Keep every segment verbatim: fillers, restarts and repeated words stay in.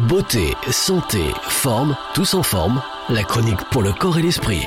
Beauté, santé, forme, tous en forme. La chronique pour le corps et l'esprit.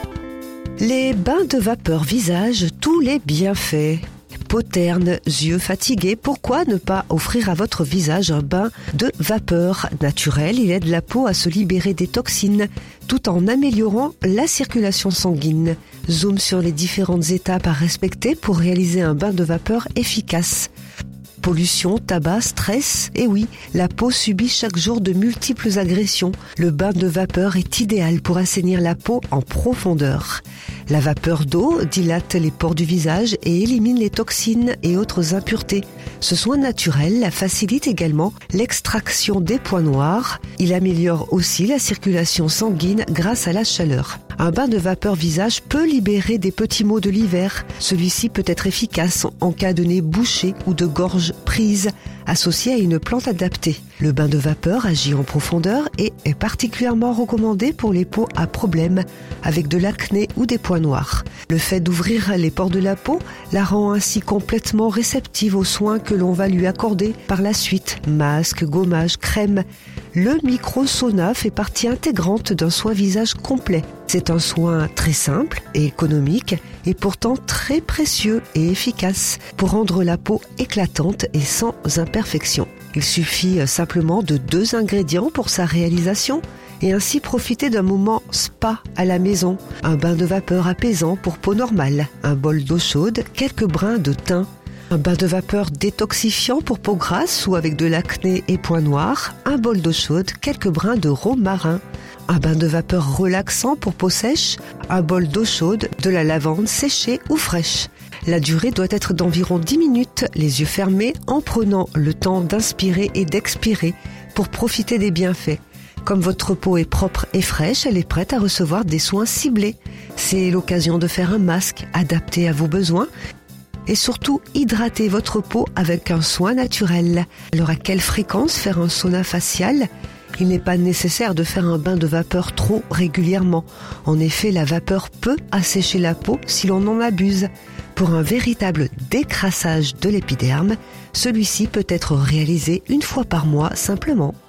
Les bains de vapeur visage, tous les bienfaits. Peau terne, yeux fatigués, pourquoi ne pas offrir à votre visage un bain de vapeur naturel? Il aide la peau à se libérer des toxines tout en améliorant la circulation sanguine. Zoom sur les différentes étapes à respecter pour réaliser un bain de vapeur efficace. Pollution, tabac, stress, et oui, la peau subit chaque jour de multiples agressions. Le bain de vapeur est idéal pour assainir la peau en profondeur. La vapeur d'eau dilate les pores du visage et élimine les toxines et autres impuretés. Ce soin naturel facilite également l'extraction des points noirs. Il améliore aussi la circulation sanguine grâce à la chaleur. Un bain de vapeur visage peut libérer des petits maux de l'hiver. Celui-ci peut être efficace en cas de nez bouché ou de gorge prise, associé à une plante adaptée. Le bain de vapeur agit en profondeur et est particulièrement recommandé pour les peaux à problème, avec de l'acné ou des points noirs. Le fait d'ouvrir les pores de la peau la rend ainsi complètement réceptive aux soins que l'on va lui accorder par la suite. Masque, gommage, crème. Le micro-sauna fait partie intégrante d'un soin visage complet. C'est un soin très simple et économique et pourtant très précieux et efficace pour rendre la peau éclatante et sans imperfection. Il suffit simplement de deux ingrédients pour sa réalisation et ainsi profiter d'un moment spa à la maison. Un bain de vapeur apaisant pour peau normale, un bol d'eau chaude, quelques brins de thym. Un bain de vapeur détoxifiant pour peau grasse ou avec de l'acné et points noirs, un bol d'eau chaude, quelques brins de romarin. Un bain de vapeur relaxant pour peau sèche, un bol d'eau chaude, de la lavande séchée ou fraîche. La durée doit être d'environ dix minutes, les yeux fermés, en prenant le temps d'inspirer et d'expirer pour profiter des bienfaits. Comme votre peau est propre et fraîche, elle est prête à recevoir des soins ciblés. C'est l'occasion de faire un masque adapté à vos besoins et surtout hydrater votre peau avec un soin naturel. Alors à quelle fréquence faire un sauna facial ? Il n'est pas nécessaire de faire un bain de vapeur trop régulièrement. En effet, la vapeur peut assécher la peau si l'on en abuse. Pour un véritable décrassage de l'épiderme, celui-ci peut être réalisé une fois par mois simplement.